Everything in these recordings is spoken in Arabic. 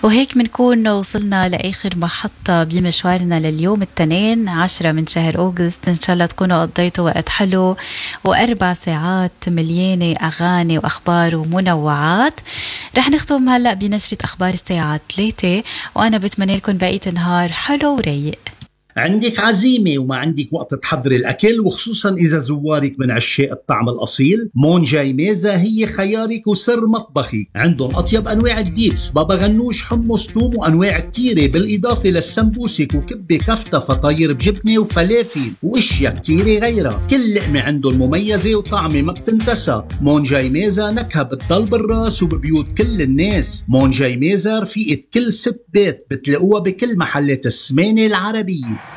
وهيك منكون وصلنا لآخر محطة بمشوارنا لليوم الاثنين 10 من شهر أغسطس. إن شاء الله تكونوا قضيتوا وقت حلو و4 ساعات مليانة أغاني وأخبار ومنوعات. رح نختم هلأ بنشرة أخبار الساعة 3 وأنا بتمنى لكم بقية النهار حلو ورايق. عندك عزيمة وما عندك وقت تحضري الأكل، وخصوصا إذا زوارك من عشاق الطعم الأصيل، مونجاي ميزة هي خيارك وسر مطبخك. عندهم أطيب أنواع الديبس، بابا غنوش، حمص، توم، وأنواع كتيرة، بالإضافة للسمبوسك وكبة كفتة فطاير بجبنة وفلافل وإشياء كتيرة غيرها. كل لقمة عندهم مميزة وطعمة ما بتنتسى. مونجاي ميزة نكهة بتضل بالراس وببيوت كل الناس. مونجاي ميزة رفيقة كل ست بيت، بتلاقوها بكل محلات السمانة العربية.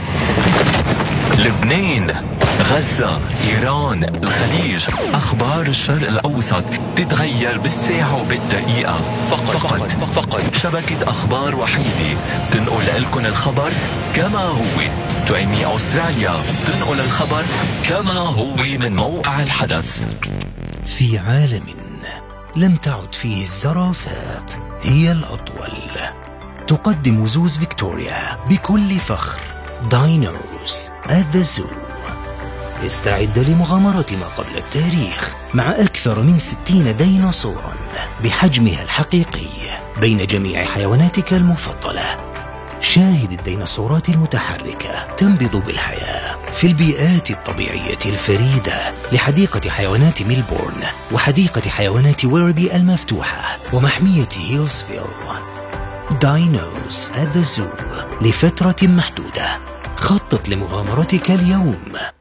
لبنان، غزة، إيران، الخليج، أخبار الشرق الأوسط تتغير بالساعة وبالدقيقة. فقط شبكة أخبار وحيدة تنقل لكم الخبر كما هو. تعمي أستراليا تنقل الخبر كما هو من موقع الحدث. في عالم لم تعد فيه الزرافات هي الأطول، تقدم زوز فيكتوريا بكل فخر داينوز at the zoo. استعد لمغامرة ما قبل التاريخ مع أكثر من 60 ديناصورا بحجمها الحقيقي بين جميع حيواناتك المفضلة. شاهد الديناصورات المتحركة تنبض بالحياة في البيئات الطبيعية الفريدة لحديقة حيوانات ميلبورن وحديقة حيوانات ويربي المفتوحة ومحمية هيلسفيل. داينوز at the zoo لفترة محدودة. خطط لمغامرتك اليوم.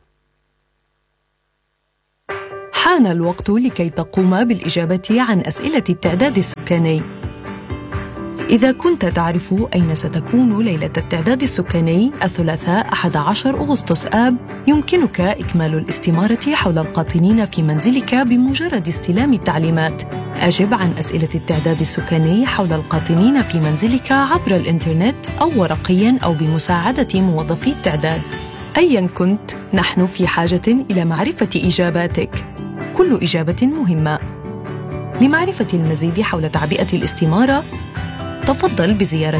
حان الوقت لكي تقوم بالإجابة عن أسئلة التعداد السكاني. إذا كنت تعرف أين ستكون ليلة التعداد السكاني الثلاثاء 11 أغسطس آب، يمكنك إكمال الاستمارة حول القاطنين في منزلك بمجرد استلام التعليمات. أجب عن أسئلة التعداد السكاني حول القاطنين في منزلك عبر الإنترنت أو ورقياً أو بمساعدة موظفي التعداد. أياً كنت، نحن في حاجة إلى معرفة إجاباتك. كل إجابة مهمة. لمعرفة المزيد حول تعبئة الاستمارة، تفضل بزيارة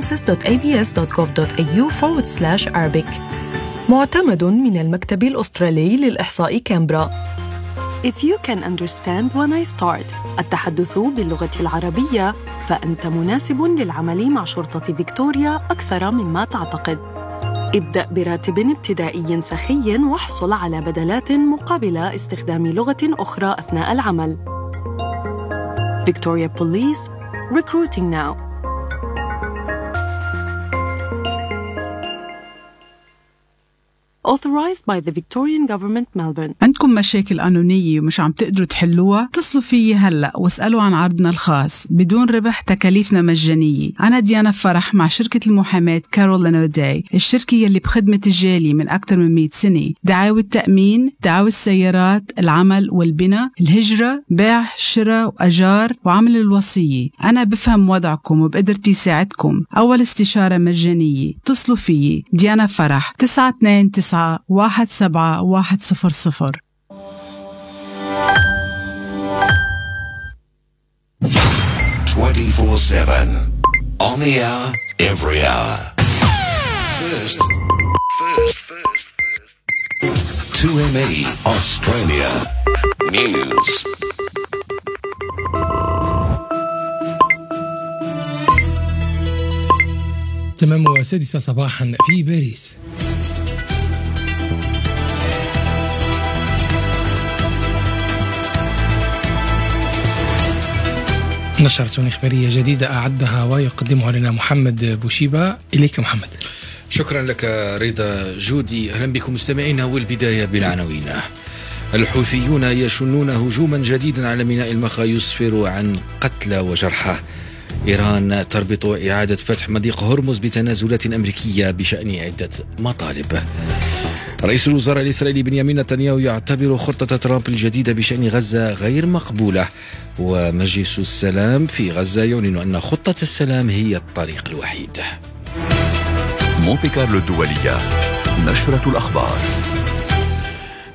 census.abs.gov.au/Arabic. معتمد من المكتب الأسترالي للإحصاء كامبرا. If you can understand when I start التحدث باللغة العربية، فأنت مناسب للعمل مع شرطة فيكتوريا أكثر مما تعتقد. ابدأ براتب ابتدائي سخي واحصل على بدلات مقابل استخدام لغة أخرى أثناء العمل. Victoria Police, recruiting now. Authorized by the Victorian Government, Melbourne. عندكم مشاكل قانونية ومش عم تقدروا تحلوها؟ اتصلوا فيي هلأ واسألوا عن عرضنا الخاص بدون ربح، تكاليفنا مجانية. أنا ديانا فرح مع شركة المحاماة كارولين أوداي، الشركة يلي بخدمة الجالي من أكثر من 100 سنة. دعاوى التأمين، دعاوى السيارات، العمل والبناء، الهجرة، بيع، شراء وأجار، وعمل الوصية. أنا بفهم وضعكم وبقدرتي ساعدكم. أول استشارة مجانية. اتصلوا فيي ديانا فرح 929-17100. 24/7 on the hour, every hour. First 2ME Australia News. تمام 6 صباحا في باريس. نشرة إخبارية جديدة أعدها ويقدمها لنا محمد بوشيبة. إليك محمد. شكرا لك رضا جودي. أهلا بكم مستمعينا، والبداية بالعناوين. الحوثيون يشنون هجوما جديدا على ميناء المخا يسفر عن قتلى وجرحى. إيران تربط إعادة فتح مضيق هرمز بتنازلات أمريكية بشأن عدة مطالب. رئيس الوزراء الإسرائيلي بنيامين نتنياهو يعتبر خطة ترامب الجديدة بشأن غزة غير مقبولة. ومجلس السلام في غزة يعلن أن خطة السلام هي الطريق الوحيد. مونتي كارلو الدولية، نشرة الأخبار.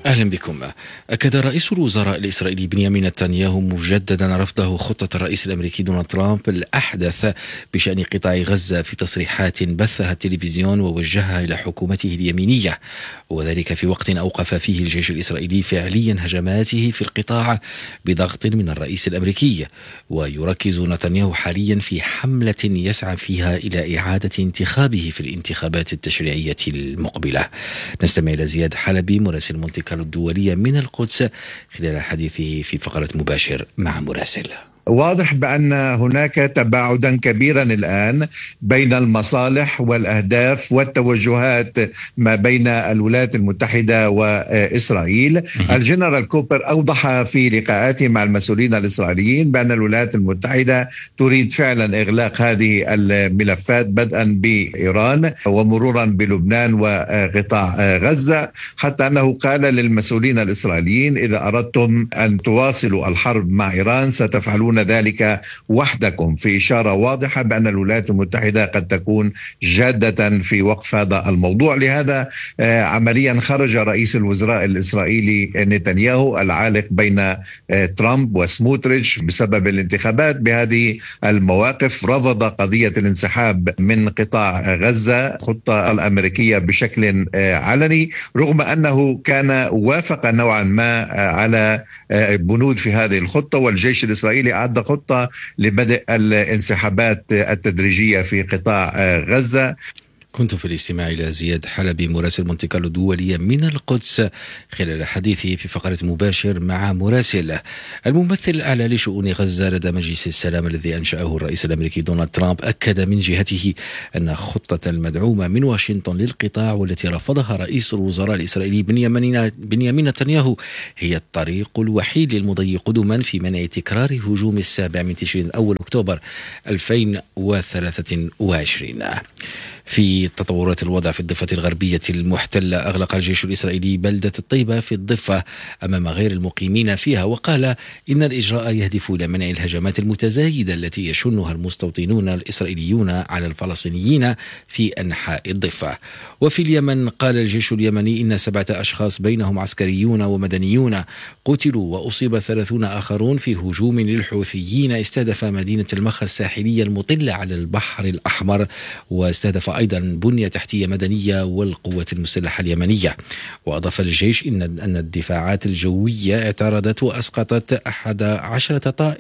أهلا بكم. أكد رئيس الوزراء الإسرائيلي بنيامين نتنياهو مجددا رفضه خطة الرئيس الأمريكي دونالد ترامب الأحدث بشأن قطاع غزة في تصريحات بثها التلفزيون ووجهها إلى حكومته اليمينية، وذلك في وقت أوقف فيه الجيش الإسرائيلي فعليا هجماته في القطاع بضغط من الرئيس الأمريكي. ويركز نتنياهو حاليا في حملة يسعى فيها إلى إعادة انتخابه في الانتخابات التشريعية المقبلة. نستمع إلى زياد حلبي مراسل مونتي كارلو الدولية من القدس خلال حديثه في فقرة مباشر مع مراسل. واضح بأن هناك تباعدا كبيرا الآن بين المصالح والأهداف والتوجهات ما بين الولايات المتحدة وإسرائيل. الجنرال كوبر أوضح في لقاءاته مع المسؤولين الإسرائيليين بأن الولايات المتحدة تريد فعلا إغلاق هذه الملفات بدءا بإيران ومرورا بلبنان وقطاع غزة، حتى أنه قال للمسؤولين الإسرائيليين إذا أردتم أن تواصلوا الحرب مع إيران ستفعلون ذلك وحدكم، في إشارة واضحة بأن الولايات المتحدة قد تكون جادة في وقف هذا الموضوع. لهذا عمليا خرج رئيس الوزراء الإسرائيلي نتنياهو العالق بين ترامب وسموتريتش بسبب الانتخابات بهذه المواقف. رفض قضية الانسحاب من قطاع غزة خطة الأمريكية بشكل علني، رغم أنه كان وافق نوعا ما على بنود في هذه الخطة، والجيش الإسرائيلي أعد خطة لبدء الانسحابات التدريجية في قطاع غزة. كنت في الاستماع إلى زياد حلبي مراسل مونتي كارلو الدولية من القدس خلال حديثه في فقرة مباشر مع مراسل. الممثل الأعلى لشؤون غزة لدى مجلس السلام الذي أنشأه الرئيس الأمريكي دونالد ترامب أكد من جهته أن خطة المدعومة من واشنطن للقطاع والتي رفضها رئيس الوزراء الإسرائيلي بنيامين نتنياهو هي الطريق الوحيد للمضي قدما في منع تكرار هجوم السابع من تشرين الأول أكتوبر 2023. في تطورات الوضع في الضفة الغربية المحتلة، أغلق الجيش الإسرائيلي بلدة الطيبة في الضفة أمام غير المقيمين فيها، وقال إن الإجراء يهدف إلى منع الهجمات المتزايدة التي يشنها المستوطنون الإسرائيليون على الفلسطينيين في أنحاء الضفة. وفي اليمن قال الجيش اليمني إن 7 أشخاص بينهم عسكريون ومدنيون قتلوا وأصيب 30 آخرون في هجوم للحوثيين استهدف مدينة المخا الساحلية المطلة على البحر الأحمر، واستهدف أيضا بنية تحتية مدنية والقوات المسلحة اليمنية. وأضاف الجيش أن الدفاعات الجوية اعترضت وأسقطت 11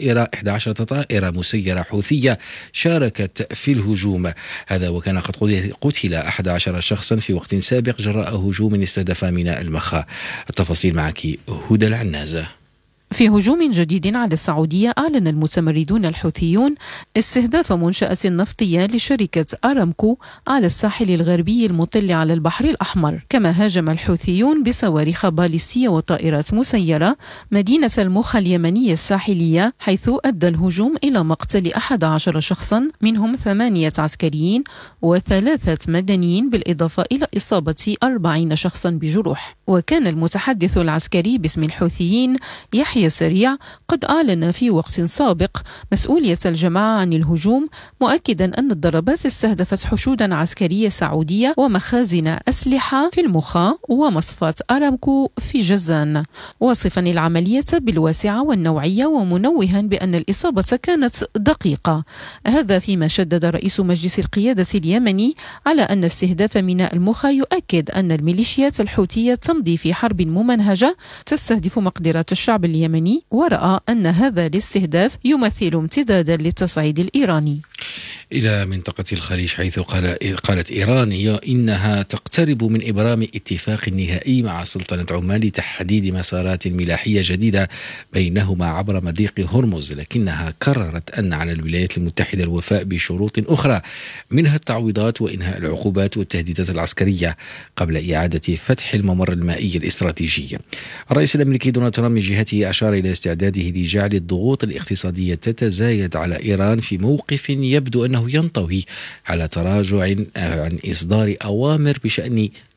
طائرة مسيرة حوثية شاركت في الهجوم هذا، وكان قد قتل 11 شخصا في وقت سابق جراء هجوم استهدف ميناء المخا. التفاصيل معك هدى العنازة. في هجوم جديد على السعودية، أعلن المتمردون الحوثيون استهداف منشأة نفطية لشركة أرامكو على الساحل الغربي المطل على البحر الأحمر. كما هاجم الحوثيون بصواريخ باليستية وطائرات مسيرة مدينة المخا اليمنية الساحلية، حيث أدى الهجوم إلى مقتل 11 شخصا منهم 8 عسكريين و3 مدنيين، بالإضافة إلى إصابة 40 شخصا بجروح. وكان المتحدث العسكري باسم الحوثيين يحيى سريع قد أعلن في وقت سابق مسؤولية الجماعة عن الهجوم، مؤكدا أن الضربات استهدفت حشودا عسكرية سعودية ومخازن أسلحة في المخا ومصفاة أرامكو في جازان، واصفا العملية بالواسعة والنوعية ومنوها بأن الإصابة كانت دقيقة. هذا فيما شدد رئيس مجلس القيادة اليمني على أن استهداف ميناء المخا يؤكد أن الميليشيات الحوثية تمضي في حرب ممنهجة تستهدف مقدرات الشعب اليمني، ورأى أن هذا الاستهداف يمثل امتدادا للتصعيد الإيراني. إلى منطقة الخليج، حيث قالت إيران إنها تقترب من إبرام اتفاق نهائي مع سلطنة عمان لتحديد مسارات ملاحية جديدة بينهما عبر مضيق هرمز، لكنها قررت أن على الولايات المتحدة الوفاء بشروط أخرى، منها التعويضات وإنهاء العقوبات والتهديدات العسكرية قبل إعادة فتح الممر المائي الاستراتيجي. الرئيس الأمريكي دونالد ترامب من جهته أشار إلى استعداده لجعل الضغوط الاقتصادية تتزايد على إيران في موقف يبدو أنه ينطوي على تراجع عن إصدار أوامر بشأن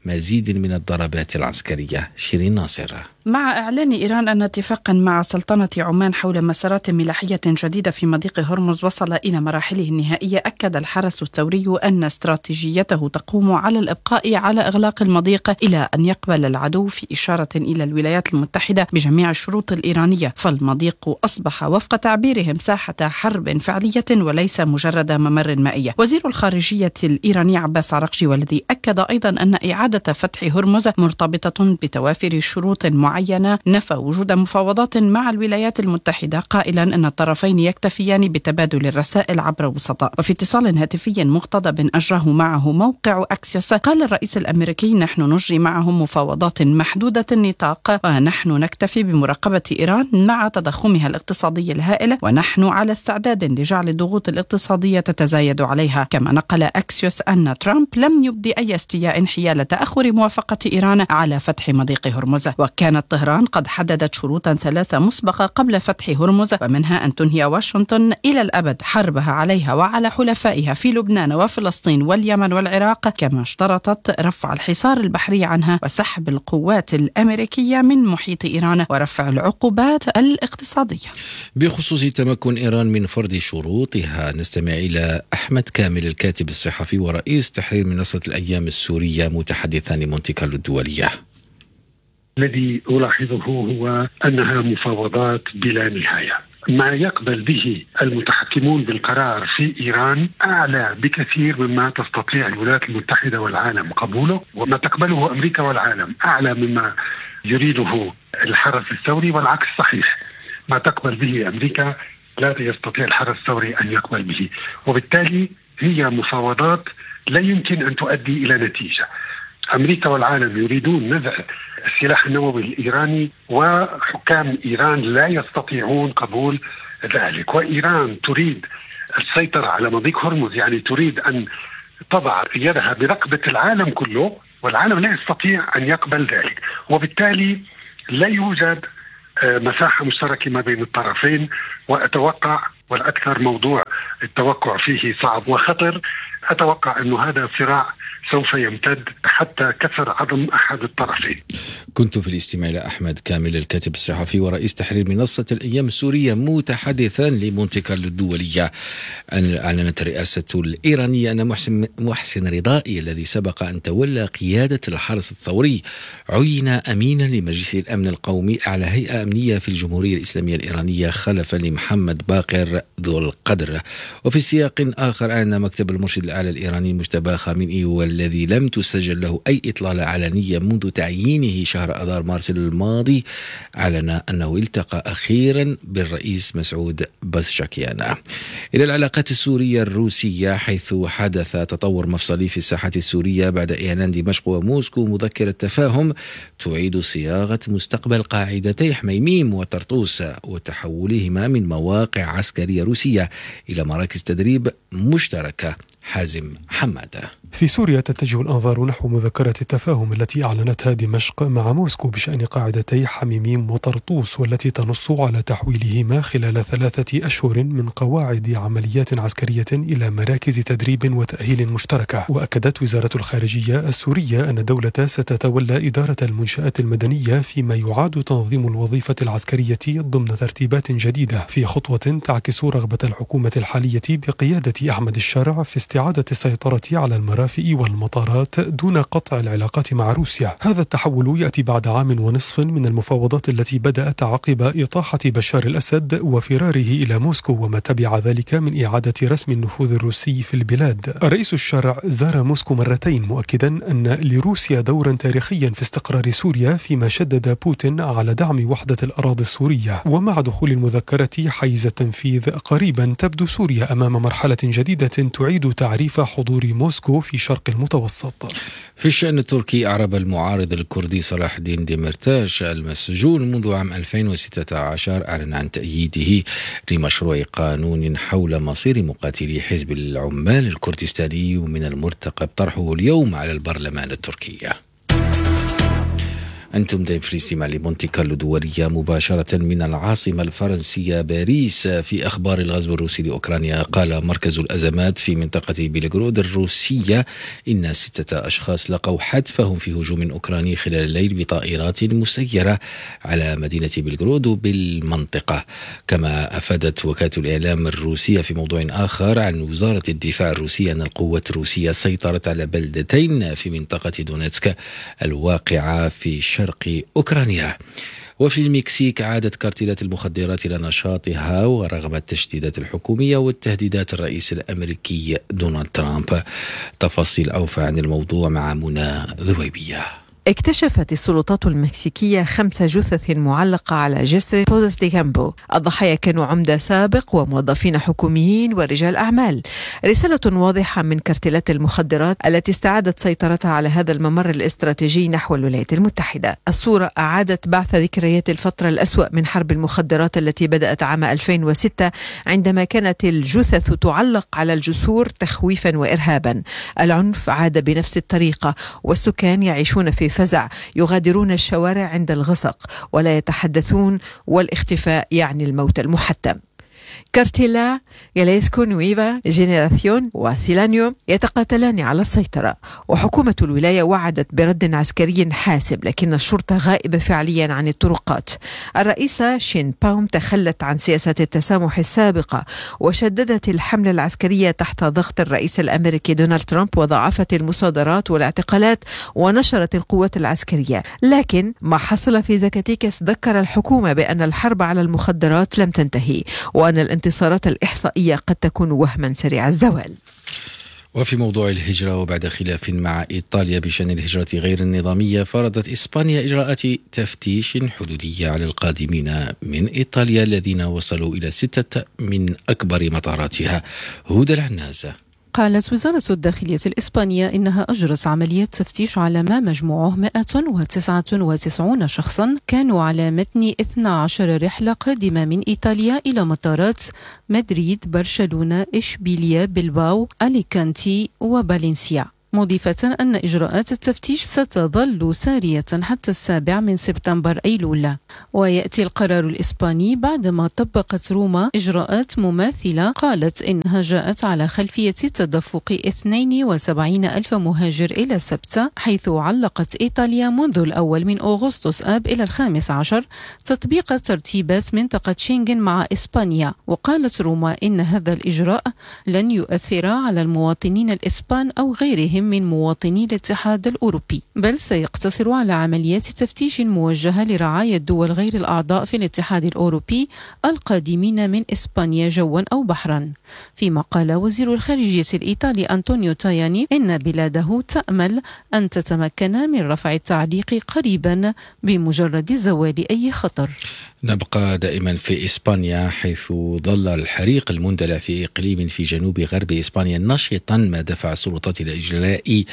مزيد من الضربات العسكرية. شيرين ناصر. مع إعلان إيران أن اتفاقا مع سلطنة عمان حول مسارات ملاحية جديدة في مضيق هرمز وصل إلى مراحله النهائية، أكد الحرس الثوري أن استراتيجيته تقوم على الإبقاء على إغلاق المضيق إلى أن يقبل العدو، في إشارة إلى الولايات المتحدة بجميع الشروط الإيرانية. فالمضيق أصبح وفق تعبيرهم ساحة حرب فعلية وليس مجرد ممر مائية. وزير الخارجية الإيراني عباس عراقجي، والذي أكد أيضا أن إعادة فتح هرمز مرتبطة بتوافر شروط معينة، نفى وجود مفاوضات مع الولايات المتحدة، قائلا أن الطرفين يكتفيان بتبادل الرسائل عبر وسطاء. وفي اتصال هاتفي مقتضب أجراه معه موقع أكسيوس، قال الرئيس الأمريكي: نحن نجري معهم مفاوضات محدودة النطاق، ونحن نكتفي بمراقبة إيران مع تضخمها الاقتصادي الهائل، ونحن على استعداد لجعل الضغوط الاقتصادية تتزايد عليها. كما نقل أكسيوس أن ترامب لم يبدي أي استياء حيال تأخر موافقة إيران على فتح مضيق هرمز. وكانت طهران قد حددت شروطا 3 مسبقة قبل فتح هرمز، ومنها أن تنهي واشنطن إلى الأبد حربها عليها وعلى حلفائها في لبنان وفلسطين واليمن والعراق، كما اشترطت رفع الحصار البحري عنها وسحب القوات الأمريكية من محيط إيران ورفع العقوبات الاقتصادية. بخصوص تمكن إيران من فرض شروطها، نستمع إلى أحمد كامل الكاتب الصحفي ورئيس تحرير منصة الأيام السورية متحدثا لمونتي كارلو الدولية. الذي ألاحظه هو أنها مفاوضات بلا نهاية. ما يقبل به المتحكمون بالقرار في إيران أعلى بكثير مما تستطيع الولايات المتحدة والعالم قبوله، وما تقبله أمريكا والعالم أعلى مما يريده الحرس الثوري، والعكس صحيح. ما تقبل به أمريكا لا يستطيع الحرس الثوري أن يقبل به، وبالتالي هي مفاوضات لا يمكن أن تؤدي إلى نتيجة. أمريكا والعالم يريدون نزع السلاح النووي الإيراني، وحكام إيران لا يستطيعون قبول ذلك. وإيران تريد السيطرة على مضيق هرمز، يعني تريد أن تضع يدها برقبة العالم كله، والعالم لا يستطيع أن يقبل ذلك. وبالتالي لا يوجد مساحة مشتركة ما بين الطرفين. وأتوقع، والأكثر موضوع التوقع فيه صعب وخطر، أتوقع أن هذا الصراع سوف يمتد حتى كسر عظم أحد الطرفين. كنت في الاستماع إلى أحمد كامل الكاتب الصحفي ورئيس تحرير منصة الأيام السورية متحدثا لمونتي كارلو الدولية. أعلنت الرئاسة الإيرانية أن محسن رضائي الذي سبق أن تولى قيادة الحرس الثوري عين أمينا لمجلس الأمن القومي على هيئة أمنية في الجمهورية الإسلامية الإيرانية خلفا لمحمد باقر ذو القدر. وفي سياق آخر، أعلن مكتب المرشد الأعلى الإيراني مجتبى خامنئي، والذي لم تسجل له أي إطلالة علنية منذ تعيينه شهر أذار مارس الماضي، أعلن أنه التقى أخيرا بالرئيس مسعود بزشكيان. إلى العلاقات السورية الروسية، حيث حدث تطور مفصلي في الساحة السورية بعد إعلان دمشق وموسكو مذكرة تفاهم تعيد صياغة مستقبل قاعدتي حميميم وطرطوس وتحولهما من مواقع عسكرية روسية إلى مراكز تدريب مشتركة. حازم حمادة. في سوريا تتجه الأنظار نحو مذكرة التفاهم التي أعلنتها دمشق مع موسكو بشأن قاعدتي حميميم وطرطوس، والتي تنص على تحويلهما خلال 3 أشهر من قواعد عمليات عسكرية إلى مراكز تدريب وتأهيل مشتركة. وأكدت وزارة الخارجية السورية أن الدولة ستتولى إدارة المنشآت المدنية فيما يعاد تنظيم الوظيفة العسكرية ضمن ترتيبات جديدة، في خطوة تعكس رغبة الحكومة الحالية بقيادة أحمد الشارع في استعادة السيطرة على المرافق والمطارات دون قطع العلاقات مع روسيا. هذا التحول يأتي بعد 1.5 عام من المفاوضات التي بدأت عقب إطاحة بشار الأسد وفراره إلى موسكو، وما تبع ذلك من إعادة رسم النفوذ الروسي في البلاد. الرئيس الشارع زار موسكو مرتين، مؤكدا أن لروسيا دورا تاريخيا في استقرار سوريا، فيما شدد بوتين على دعم وحدة الأراضي السورية. ومع دخول المذكرة حيز التنفيذ قريبا، تبدو سوريا أمام مرحلة جديدة تعيد تعريف حضور موسكو في شرق المتوسط. في الشأن التركي، أعرب المعارض الكردي صلاح الدين ديمرتاش المسجون منذ عام 2016 أعلن عن تأييده لمشروع قانون حول مصير مقاتلي حزب العمال الكردستاني، ومن المرتقب طرحه اليوم على البرلمان التركي. أنتم دائما في الاستماع لمونتي كارلو دولية مباشرة من العاصمة الفرنسية باريس. في أخبار الغزو الروسي لأوكرانيا، قال مركز الأزمات في منطقة بيلغرود الروسية إن 6 أشخاص لقوا حتفهم في هجوم أوكراني خلال الليل بطائرات مسيرة على مدينة بيلغرود بالمنطقة. كما أفادت وكالة الإعلام الروسية في موضوع آخر عن وزارة الدفاع الروسية أن القوات الروسية سيطرت على بلدتين في منطقة دونيتسك الواقعة في شرق أوكرانيا. وفي المكسيك عادت كارتيلات المخدرات إلى نشاطها ورغم التشديدات الحكومية والتهديدات الرئيس الأمريكي دونالد ترامب. تفاصيل أوفى عن الموضوع مع منى ذويبية. اكتشفت السلطات المكسيكية 5 جثث معلقة على جسر بوزاس دي جامبو. الضحايا كانوا عمدة سابق وموظفين حكوميين ورجال أعمال. رسالة واضحة من كارتيلات المخدرات التي استعادت سيطرتها على هذا الممر الاستراتيجي نحو الولايات المتحدة. الصورة أعادت بعث ذكريات الفترة الأسوأ من حرب المخدرات التي بدأت عام 2006 عندما كانت الجثث تعلق على الجسور تخويفا وإرهابا. العنف عاد بنفس الطريقة والسكان يعيشون في فزع، يغادرون الشوارع عند الغسق ولا يتحدثون، والاختفاء يعني الموت المحتم. كارتيلا جاليسكو نويفا جينيراسيون وسيلانيو يتقاتلان على السيطرة، وحكومة الولاية وعدت برد عسكري حاسم، لكن الشرطة غائبة فعليا عن الطرقات. الرئيسة شين باوم تخلت عن سياسة التسامح السابقة وشددت الحملة العسكرية تحت ضغط الرئيس الأمريكي دونالد ترامب، وضاعفت المصادرات والاعتقالات ونشرت القوات العسكرية. لكن ما حصل في زكاتيكس ذكر الحكومة بأن الحرب على المخدرات لم تنتهي، وأن الانتصارات الإحصائية قد تكون وهما سريع الزوال. وفي موضوع الهجرة، وبعد خلاف مع إيطاليا بشأن الهجرة غير النظامية، فرضت إسبانيا إجراءات تفتيش حدودية على القادمين من إيطاليا الذين وصلوا إلى 6 من أكبر مطاراتها. هدى العنازة. قالت وزارة الداخلية الإسبانية إنها أجرت عملية تفتيش على ما مجموعه 199 شخصا كانوا على متن 12 رحلة قادمة من إيطاليا إلى مطارات مدريد، برشلونة، إشبيلية، بلباو، أليكانتي وفالنسيا، مضيفة أن إجراءات التفتيش ستظل سارية حتى 7 من سبتمبر أيلول. ويأتي القرار الإسباني بعدما طبقت روما إجراءات مماثلة قالت إنها جاءت على خلفية تدفق 72 ألف مهاجر إلى سبتة، حيث علقت إيطاليا منذ الأول من أغسطس آب إلى 15 تطبيق ترتيبات منطقة شنغن مع إسبانيا. وقالت روما إن هذا الإجراء لن يؤثر على المواطنين الإسبان أو غيرهم من مواطني الاتحاد الأوروبي، بل سيقتصر على عمليات تفتيش موجهة لرعاية الدول غير الأعضاء في الاتحاد الأوروبي القادمين من إسبانيا جوا أو بحرا. فيما قال وزير الخارجية الإيطالي أنطونيو تاياني إن بلاده تأمل أن تتمكن من رفع التعليق قريبا بمجرد زوال أي خطر. نبقى دائما في إسبانيا، حيث ظل الحريق المندلع في إقليم في جنوب غرب إسبانيا نشطا، ما دفع السلطات إلى إجلاء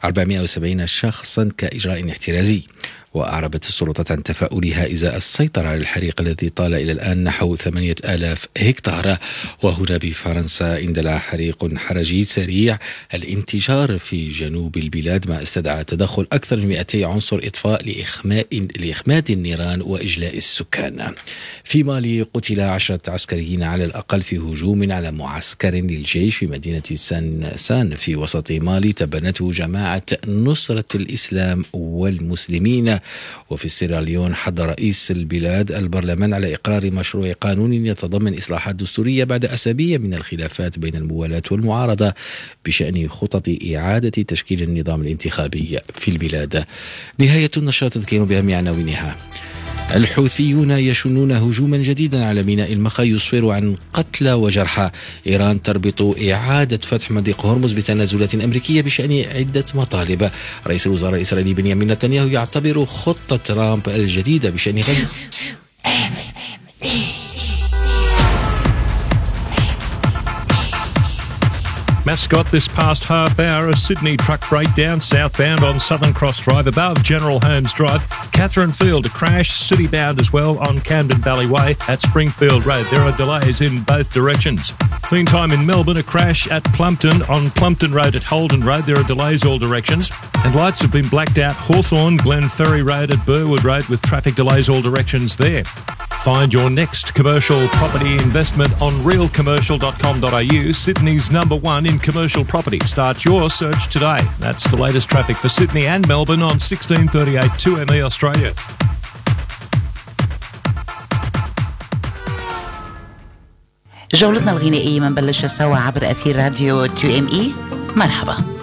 470 شخصا كإجراء احترازي. وأعربت السلطات عن تفاؤلها إزاء السيطرة على الحريق الذي طال إلى الآن نحو 8000 هكتار. وهنا بفرنسا اندلع حريق حرجي سريع الانتشار في جنوب البلاد، ما استدعى تدخل أكثر من 200 عنصر إطفاء لإخماد النيران وإجلاء السكان. في مالي قتل 10 عسكريين على الأقل في هجوم على معسكر للجيش في مدينة سان في وسط مالي تبنته جماعة نصرة الإسلام والمسلمين. وفي السيراليون حض رئيس البلاد البرلمان على إقرار مشروع قانون يتضمن إصلاحات دستورية بعد أسابيع من الخلافات بين الموالاة والمعارضة بشأن خطط إعادة تشكيل النظام الانتخابي في البلاد. نهاية النشرة تذكر بأهم عناوينها. الحوثيون يشنون هجوما جديدا على ميناء المخا يسفر عن قتلى وجرحى. إيران تربط إعادة فتح مضيق هرمز بتنازلات أمريكية بشأن عدة مطالب. رئيس الوزراء الإسرائيلي بنيامين نتنياهو يعتبر خطة ترامب الجديدة بشأن Mascot this past half hour, a Sydney truck breakdown southbound on Southern Cross Drive above General Holmes Drive. Catherine Field, a crash city-bound as well on Camden Valley Way at Springfield Road. There are delays in both directions. Meantime, in Melbourne, a crash at Plumpton on Plumpton Road at Holden Road. There are delays all directions. And lights have been blacked out Hawthorn, Glen Ferry Road at Burwood Road with traffic delays all directions there. Find your next commercial property investment on realcommercial.com.au, Sydney's #1 in commercial property. Start your search today. That's the latest traffic for Sydney and Melbourne on 1638 2ME Australia. جولتنا الغنائية منبلشها سوا عبر أثير راديو 2ME. مرحبا.